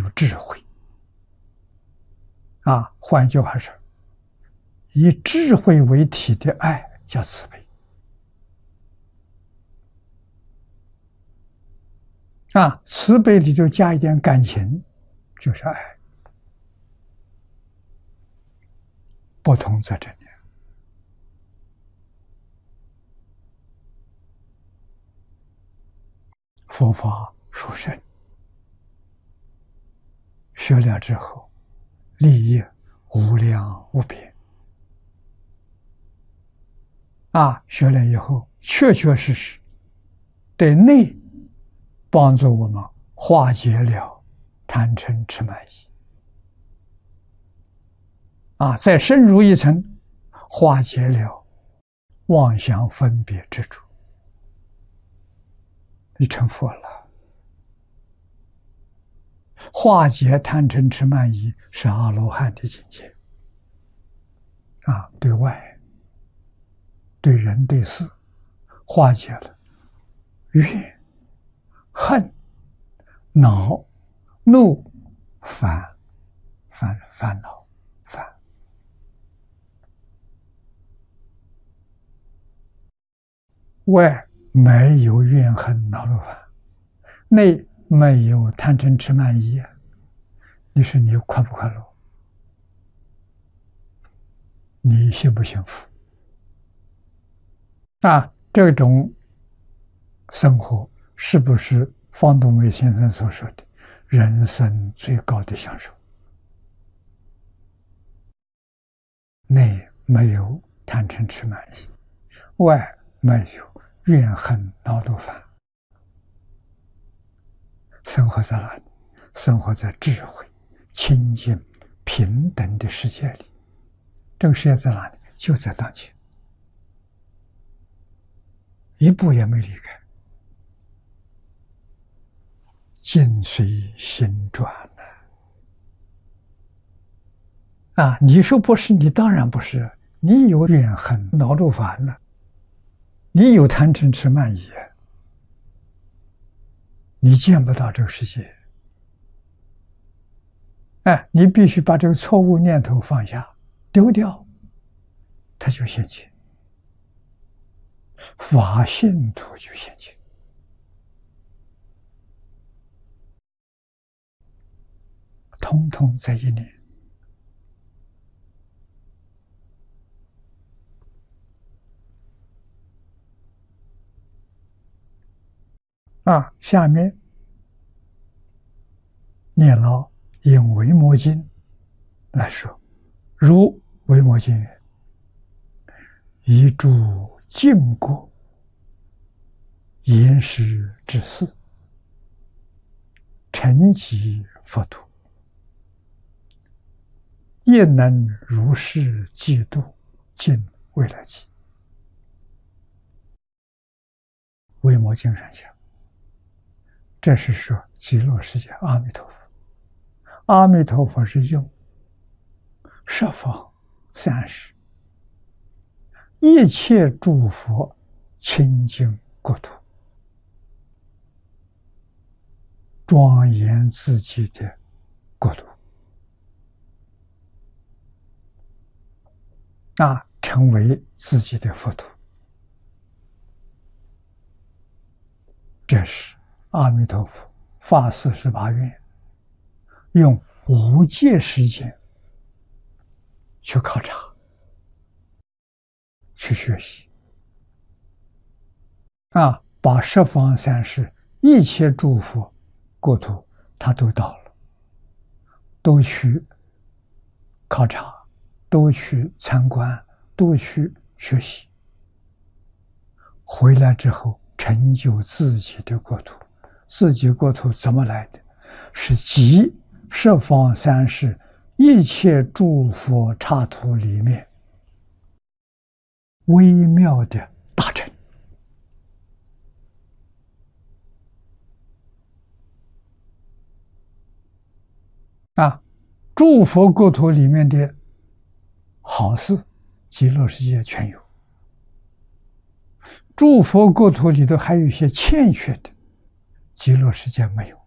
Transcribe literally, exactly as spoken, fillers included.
智慧。啊，换句话说，以智慧为体的爱叫慈悲。啊，慈悲里头加一点感情，就是爱。不同在这里。佛法殊胜，学了之后，利益无量无边。啊，学了以后，确确实实对内帮助我们化解了贪嗔痴慢疑。啊，再深入一层，化解了妄想分别执着。你成佛了。化解贪嗔痴慢疑是阿罗汉的境界。啊，对外、对人、对事，化解了怨、恨、恼、怒、烦、烦烦恼、烦。外没有怨恨恼怒烦，内没有贪嗔痴慢疑，你说你快不快乐？你幸不幸福？啊，这种生活是不是方东伟先生所说的人生最高的享受？内没有贪嗔痴慢疑，外没有怨恨恼怒烦，生活在哪里？生活在智慧、清净、平等的世界里。这个世界在哪里？就在当前，一步也没离开，境随心转啊！啊，你说不是？你当然不是，你有怨恨、恼怒烦了，你有贪嗔痴慢疑，你见不到这个世界。哎，你必须把这个错误念头放下，丢掉，它就现前。法性土就现前。通通在一念。啊，下面念了引《维摩经》来说，如维摩经云：“一诸净国，言师之事，成即佛土，亦能如是济度尽未来际。”维摩经上讲，这是说极乐世界阿弥陀佛。阿弥陀佛是用十方三世一切诸佛清净国土，庄严自己的国土，啊，成为自己的佛土。这是阿弥陀佛发四十八愿，用无界时间去考察、去学习，啊，把十方三世一切诸佛国土他都到了，都去考察，都去参观，都去学习，回来之后成就自己的国土。自己国土怎么来的？是集十方三世一切诸佛刹土里面微妙的大乘。啊，诸佛国土里面的好事，极乐世界全有；诸佛国土里头还有一些欠缺的，极乐世界没有。